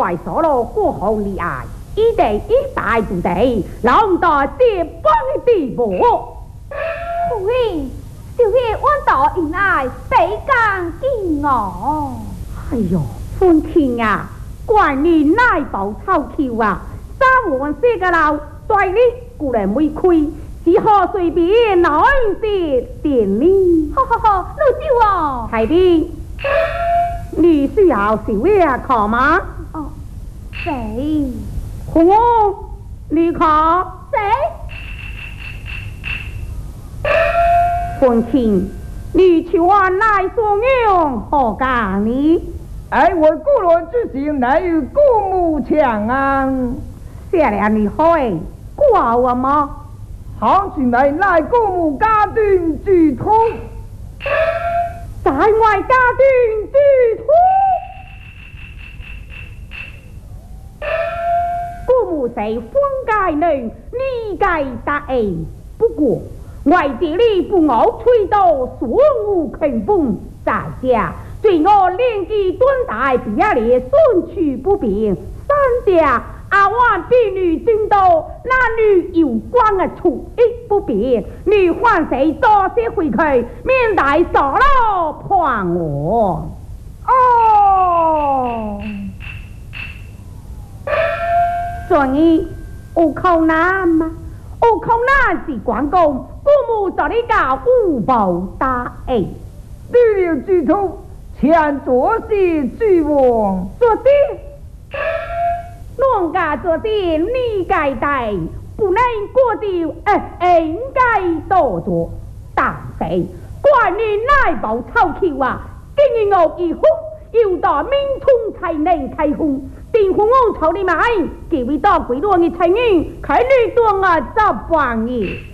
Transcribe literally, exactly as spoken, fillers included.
怪所罗过后溺爱，一地一败涂地，浪到跌崩的地步。 夫人，小爷弯道迎来，倍感惊愕。 哎呦，父亲啊，怪你乃报草丘啊！三王四个老对你固然没亏，只可随便哪些点呢？ 好好好，老舅哦， 太弟，你需要小爷看吗？ 哦，谁？ 我，你看谁？ 父亲，你求我乃所用何干呢？ 哎，我古来之行乃与古母强安。 谢了你会挂我吗？ 行情来乃古母家丁之徒， 在外家丁之徒。古母谁分界能理解大义，不过外地里不傲吹到所无肯本，在家对我年纪短大，比亚里顺取不便，三家阿万婢女众多，男女有关的处一不便，你换谁多些回去，免得傻了判我。 哦， 所以有困难吗？有困难是关公，父母在你家无报答义。 对了之徒，前做事之王， 做事。农家做事你该带，不能过掉，哎，应该多做。但是怪你乃报草丘啊！今日我一哭，要到明冲才能开婚。订婚我朝你买，几位到鬼乱的情人，看你当啊十万年。